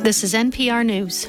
This is NPR News.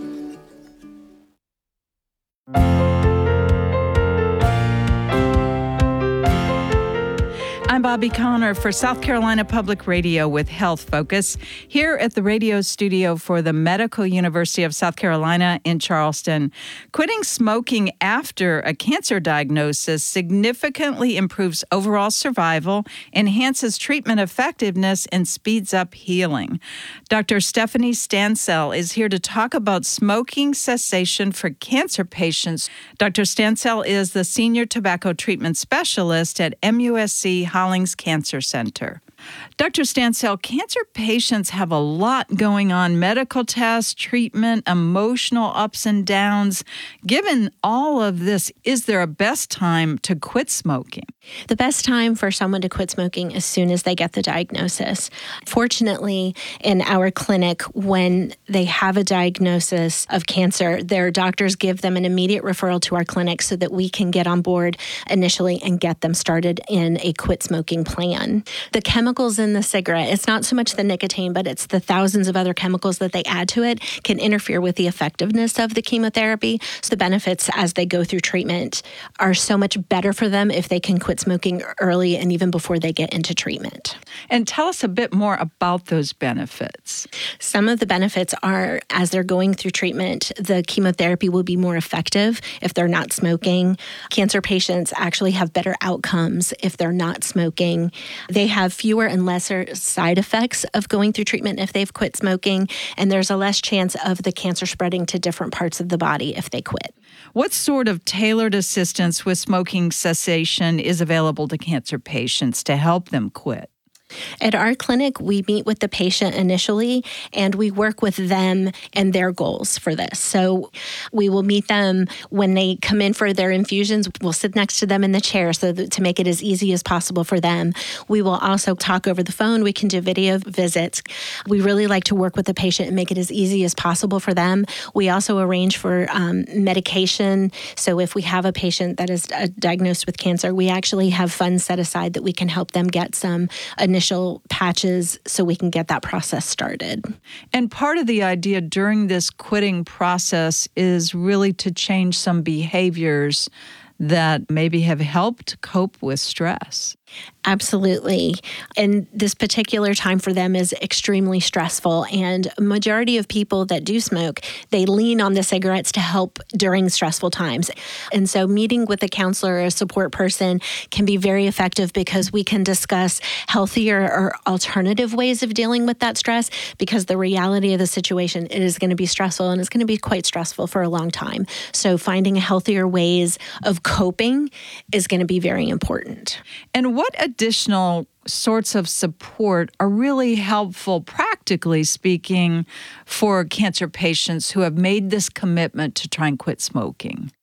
I'm Bobby Connor for South Carolina Public Radio with Health Focus here at the radio studio for the Medical University of South Carolina in Charleston. Quitting smoking after a cancer diagnosis significantly improves overall survival, enhances treatment effectiveness, and speeds up healing. Dr. Stephanie Stansell is here to talk about smoking cessation for cancer patients. Dr. Stansell is the Senior Tobacco Treatment Specialist at MUSC Hollings Cancer Center. Dr. Stansell, cancer patients have a lot going on: medical tests, treatment, emotional ups and downs. Given all of this, is there a best time to quit smoking? The best time for someone to quit smoking as soon as they get the diagnosis. Fortunately, in our clinic, when they have a diagnosis of cancer, their doctors give them an immediate referral to our clinic so that we can get on board initially and get them started in a quit smoking plan. The chemicals in the cigarette, it's not so much the nicotine, but it's the thousands of other chemicals that they add to it, can interfere with the effectiveness of the chemotherapy. So the benefits as they go through treatment are so much better for them if they can quit smoking early and even before they get into treatment. And tell us a bit more about those benefits. Some of the benefits are, as they're going through treatment, the chemotherapy will be more effective if they're not smoking. Cancer patients actually have better outcomes if they're not smoking. They have fewer and lesser side effects of going through treatment if they've quit smoking, and there's a less chance of the cancer spreading to different parts of the body if they quit. What sort of tailored assistance with smoking cessation is available to cancer patients to help them quit? At our clinic, we meet with the patient initially, and we work with them and their goals for this. So we will meet them when they come in for their infusions. We'll sit next to them in the chair to make it as easy as possible for them. We will also talk over the phone. We can do video visits. We really like to work with the patient and make it as easy as possible for them. We also arrange for medication. So if we have a patient that is diagnosed with cancer, we actually have funds set aside that we can help them get some initial patches so we can get that process started. And part of the idea during this quitting process is really to change some behaviors that maybe have helped cope with stress. Absolutely. And this particular time for them is extremely stressful. And a majority of people that do smoke, they lean on the cigarettes to help during stressful times. And so meeting with a counselor or a support person can be very effective because we can discuss healthier or alternative ways of dealing with that stress, because the reality of the situation, it is going to be stressful, and it's going to be quite stressful for a long time. So finding healthier ways of coping is going to be very important. And what additional sorts of support are really helpful, practically speaking, for cancer patients who have made this commitment to try and quit smoking?